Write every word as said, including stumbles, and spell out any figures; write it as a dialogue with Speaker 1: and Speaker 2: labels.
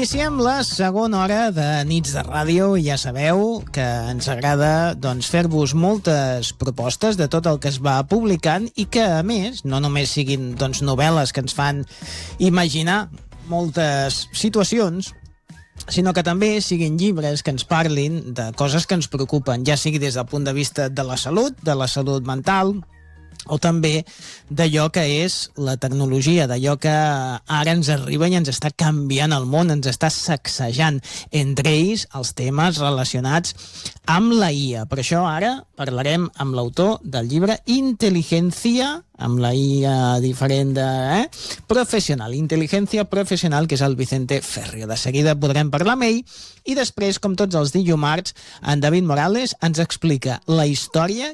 Speaker 1: Iniciem la segona hora de Nits de Ràdio i ja sabeu que ens agrada doncs, fer-vos moltes propostes de tot el que es va publicant i que, a més, no només siguin doncs, novel·les que ens fan imaginar moltes situacions, sinó que també siguin llibres que ens parlin de coses que ens preocupen, ja sigui des del punt de vista de la salut, de la salut mental, o també d'allò que és la tecnologia, d'allò que ara ens arriba i ens està canviant el món, ens està sacsejant, entre ells els temes relacionats amb la I A. Per això ara parlarem amb l'autor del llibre Inteligencia, amb la I A diferent de... Eh? Professional, Inteligencia Professional, que és el Vicente Ferrio. De seguida podrem parlar amb ell i després, com tots els diumarts, en David Morales ens explica la història